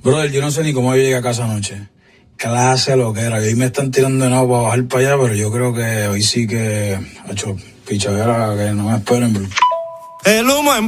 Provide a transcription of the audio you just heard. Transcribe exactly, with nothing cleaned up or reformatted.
Brother, yo no sé ni cómo yo llegué a casa anoche. Clase lo que era. Hoy me están tirando de nuevo para bajar para allá, pero yo creo que hoy sí que ha hecho pichadera que no me esperen, bro. El humo en